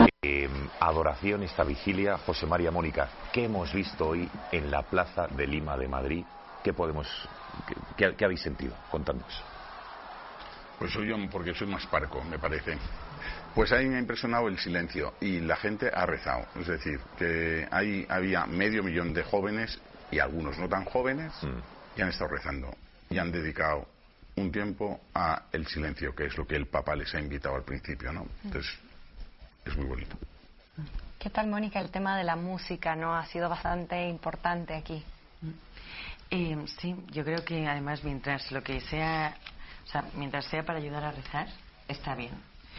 Adoración, esta vigilia. José María, Mónica, ¿qué hemos visto hoy en la Plaza de Lima de Madrid? ¿Qué habéis sentido? Contadnos. Pues soy yo, porque soy más parco, me parece. Pues a mí me ha impresionado el silencio y la gente ha rezado. Es decir, que había 500.000 de jóvenes y algunos no tan jóvenes y han estado rezando y han dedicado un tiempo a el silencio, que es lo que el Papa les ha invitado al principio, ¿no? Entonces, es muy bonito. ¿Qué tal, Mónica? El tema de la música, ¿no? Ha sido bastante importante aquí. Sí, yo creo que además mientras sea para ayudar a rezar, está bien.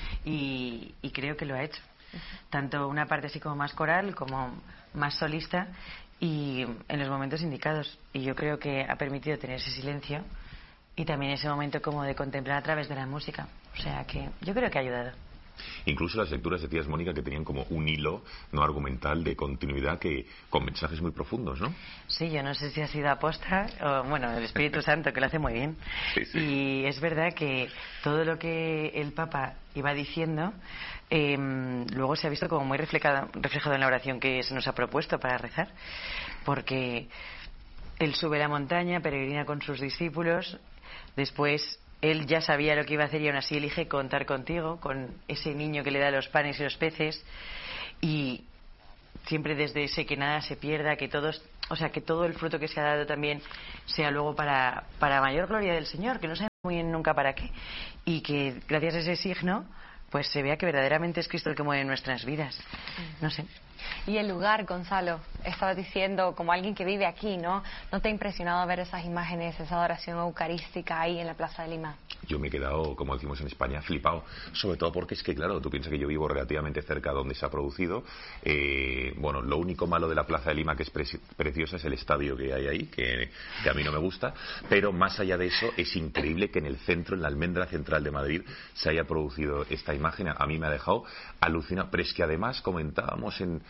Y creo que lo ha hecho. Tanto una parte así como más coral, como más solista, y en los momentos indicados. Y yo creo que ha permitido tener ese silencio y también ese momento como de contemplar a través de la música. O sea que yo creo que ha ayudado. Incluso las lecturas de tías, Mónica, que tenían como un hilo no argumental de continuidad con mensajes muy profundos, ¿no? Sí, yo no sé si ha sido aposta o, bueno, el Espíritu Santo, que lo hace muy bien. Sí. Y es verdad que todo lo que el Papa iba diciendo luego se ha visto como muy reflejado en la oración que se nos ha propuesto para rezar, porque él sube la montaña, peregrina con sus discípulos, después él ya sabía lo que iba a hacer y aún así elige contar contigo, con ese niño que le da los panes y los peces, y siempre desde ese que nada se pierda, que todo el fruto que se ha dado también sea luego para mayor gloria del Señor, que no sabemos muy bien nunca para qué, y que gracias a ese signo pues se vea que verdaderamente es Cristo el que mueve nuestras vidas. No sé. Y el lugar, Gonzalo, estabas diciendo, como alguien que vive aquí, ¿no? ¿No te ha impresionado ver esas imágenes, esa adoración eucarística ahí en la Plaza de Lima? Yo me he quedado, como decimos en España, flipado. Sobre todo porque es que, claro, tú piensas que yo vivo relativamente cerca de donde se ha producido. Bueno, lo único malo de la Plaza de Lima, que es preciosa, es el estadio que hay ahí, que a mí no me gusta. Pero más allá de eso, es increíble que en el centro, en la almendra central de Madrid, se haya producido esta imagen. A mí me ha dejado alucinado. Pero es que además comentábamos en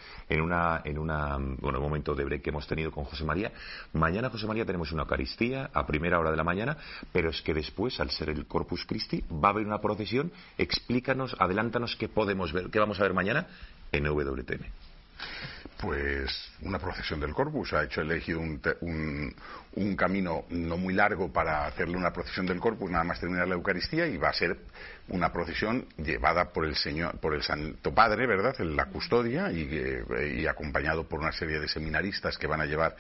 un momento de break que hemos tenido con José María. Mañana, José María, tenemos una Eucaristía a primera hora de la mañana, pero es que después, al ser el Corpus Christi, va a haber una procesión. Explícanos, adelántanos qué podemos ver, qué vamos a ver mañana en EWTN. Pues una procesión del Corpus. Ha elegido un camino no muy largo para hacerle una procesión del Corpus, nada más terminar la Eucaristía, y va a ser una procesión llevada por el Santo Padre, ¿verdad?, en la custodia, y acompañado por una serie de seminaristas que van a llevar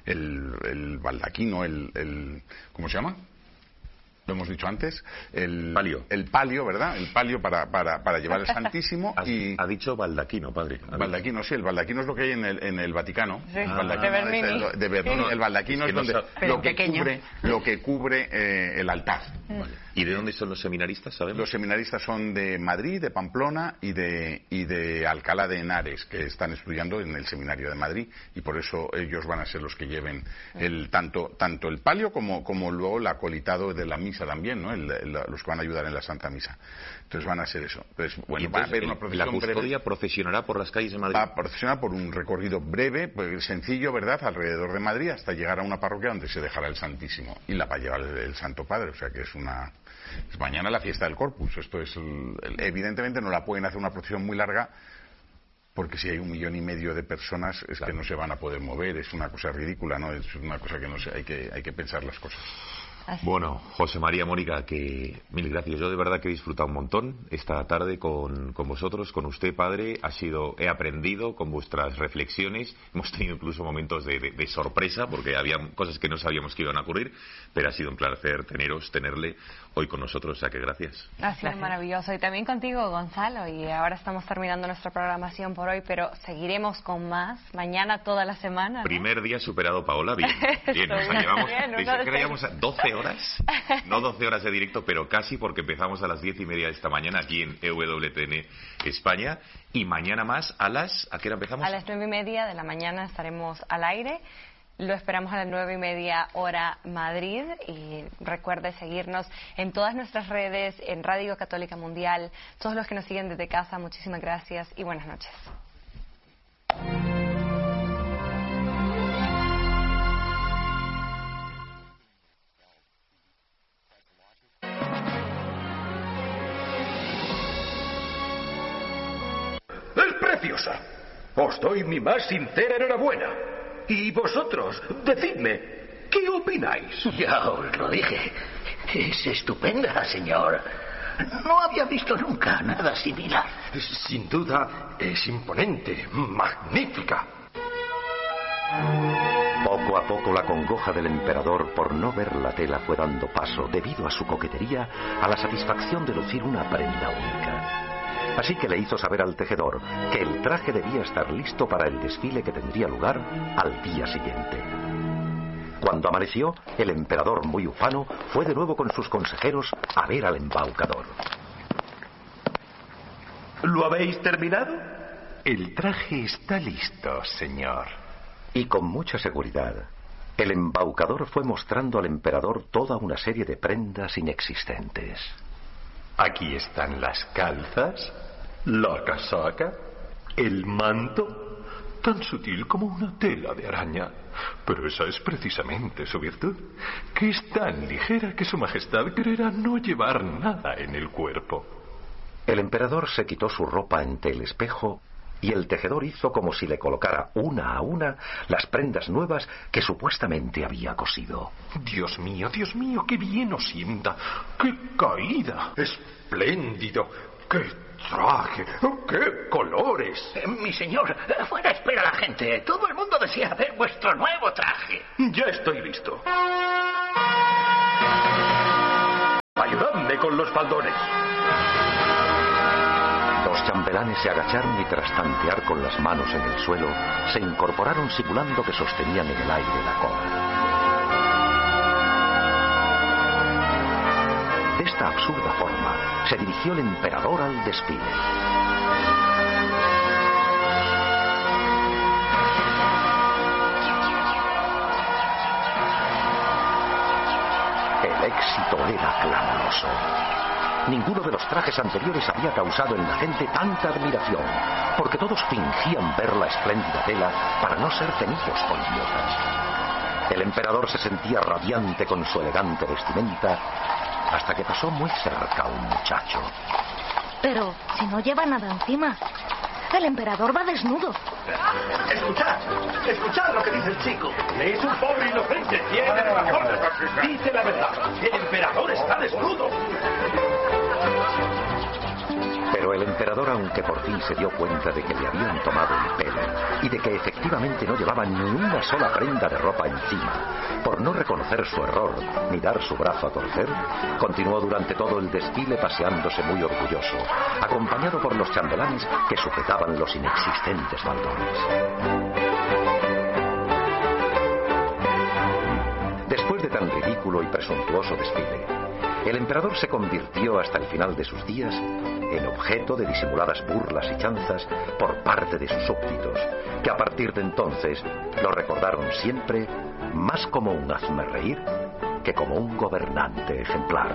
el baldaquino, ¿cómo se llama? Lo hemos dicho antes, el palio, ¿verdad? El palio para llevar el Santísimo. Ha dicho baldaquino, padre. Baldaquino, sí, el baldaquino es lo que hay en el Vaticano. Sí, el baldaquino de Bernini. El baldaquino es donde lo que cubre el altar. Vale. ¿Y de dónde son los seminaristas, sabemos? Los seminaristas son de Madrid, de Pamplona y de Alcalá de Henares, que están estudiando en el seminario de Madrid, y por eso ellos van a ser los que lleven tanto el palio como luego el acolitado de la misa también, ¿no? Los que van a ayudar en la Santa Misa. Entonces van a ser eso. Entonces, bueno, va a haber una procesión breve. ¿La custodia breve. Procesionará por las calles de Madrid? Va a procesionar por un recorrido breve, pues, sencillo, ¿verdad?, alrededor de Madrid, hasta llegar a una parroquia donde se dejará el Santísimo y la va a llevar el Santo Padre. O sea que es mañana la fiesta del Corpus. Esto es evidentemente no la pueden hacer una procesión muy larga, porque si hay 1,5 millones de personas es que no se van a poder mover. Es una cosa ridícula, ¿no? Es una cosa que no sé, hay que pensar las cosas. Bueno, José María, Mónica, que mil gracias. Yo de verdad que he disfrutado un montón esta tarde con vosotros, con usted, padre. He aprendido con vuestras reflexiones. Hemos tenido incluso momentos de sorpresa, porque había cosas que no sabíamos que iban a ocurrir, pero ha sido un placer tenerle hoy con nosotros, o sea que gracias. Ha sido maravilloso. Y también contigo, Gonzalo. Y ahora estamos terminando nuestra programación por hoy, pero seguiremos con más. Mañana toda la semana, ¿no? Primer día superado, Paola. Bien, nos llevamos. Creíamos 12 horas, no 12 horas de directo, pero casi, porque empezamos a las 10:30 de esta mañana aquí en EWTN España, y mañana más ¿a qué hora empezamos? A las 9:30 de la mañana estaremos al aire. Lo esperamos a las 9:30 hora Madrid, y recuerde seguirnos en todas nuestras redes, en Radio Católica Mundial. Todos los que nos siguen desde casa, muchísimas gracias y buenas noches. ¡El graciosa. Os doy mi más sincera enhorabuena. Y vosotros, decidme, ¿qué opináis? Ya os lo dije. Es estupenda, señor. No había visto nunca nada similar. Sin duda, es imponente, magnífica. Poco a poco la congoja del emperador por no ver la tela fue dando paso, debido a su coquetería, a la satisfacción de lucir una prenda única. Así que le hizo saber al tejedor que el traje debía estar listo para el desfile que tendría lugar al día siguiente. Cuando amaneció, el emperador, muy ufano, fue de nuevo con sus consejeros a ver al embaucador. ¿Lo habéis terminado? El traje está listo, señor. Y con mucha seguridad, el embaucador fue mostrando al emperador toda una serie de prendas inexistentes. Aquí están las calzas, la casaca, el manto, tan sutil como una tela de araña. Pero esa es precisamente su virtud, que es tan ligera que su majestad creerá no llevar nada en el cuerpo. El emperador se quitó su ropa ante el espejo y el tejedor hizo como si le colocara una a una las prendas nuevas que supuestamente había cosido. Dios mío, qué bien os sienta, qué caída. Espléndido, qué traje, qué colores. Mi señor, fuera espera la gente. Todo el mundo desea ver vuestro nuevo traje. Ya estoy listo. Ayudadme con los faldones. Los chambelanes se agacharon y tras tantear con las manos en el suelo, se incorporaron simulando que sostenían en el aire la cola. De esta absurda forma, se dirigió el emperador al desfile. El éxito era clamoroso. Ninguno de los trajes anteriores había causado en la gente tanta admiración, porque todos fingían ver la espléndida tela para no ser tenidos por idiotas. El emperador se sentía radiante con su elegante vestimenta, hasta que pasó muy cerca un muchacho. Pero si no lleva nada encima, el emperador va desnudo. Escuchad lo que dice el chico. Es un pobre inocente, tiene razón. Dice la verdad, el emperador está desnudo. Pero el emperador, aunque por fin se dio cuenta de que le habían tomado el pelo y de que efectivamente no llevaba ni una sola prenda de ropa encima, por no reconocer su error ni dar su brazo a torcer, continuó durante todo el desfile paseándose muy orgulloso, acompañado por los chambelanes que sujetaban los inexistentes faldones. Después de tan ridículo y presuntuoso desfile, el emperador se convirtió hasta el final de sus días en objeto de disimuladas burlas y chanzas por parte de sus súbditos, que a partir de entonces lo recordaron siempre más como un hazmerreír que como un gobernante ejemplar.